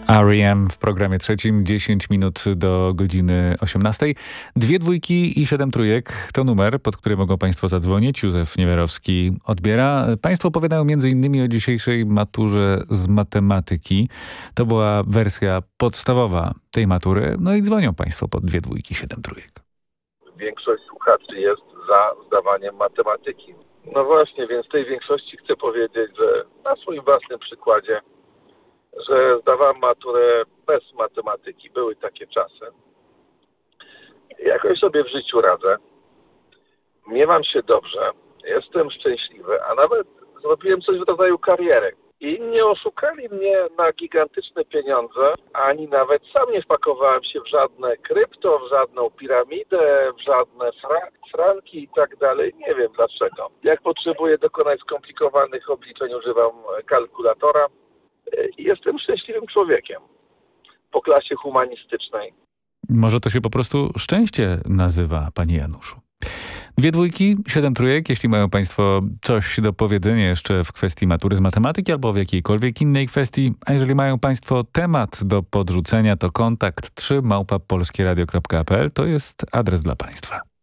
R.E.M. w programie trzecim, 10 minut do godziny 18. 2 dwójki i 7 trójek to numer, pod który mogą Państwo zadzwonić. Józef Niewiarowski odbiera. Państwo opowiadają m.in. o dzisiejszej maturze z matematyki. To była wersja podstawowa tej matury. No i dzwonią Państwo pod 2 dwójki, 7 trójek. Większość słuchaczy jest za zdawaniem matematyki. No właśnie, więc tej większości chcę powiedzieć, że na swoim własnym przykładzie, że zdawałem maturę bez matematyki. Były takie czasy. Jakoś sobie w życiu radzę. Miewam się dobrze. Jestem szczęśliwy, a nawet zrobiłem coś w rodzaju kariery. I nie oszukali mnie na gigantyczne pieniądze, ani nawet sam nie wpakowałem się w żadne krypto, w żadną piramidę, w żadne franki i tak dalej. Nie wiem dlaczego. Jak potrzebuję dokonać skomplikowanych obliczeń, używam kalkulatora. Jestem szczęśliwym człowiekiem po klasie humanistycznej. Może to się po prostu szczęście nazywa, panie Januszu. 2 dwójki, 7 trójek. Jeśli mają Państwo coś do powiedzenia jeszcze w kwestii matury z matematyki albo w jakiejkolwiek innej kwestii, a jeżeli mają Państwo temat do podrzucenia, to kontakt 3@polskieradio.pl to jest adres dla Państwa.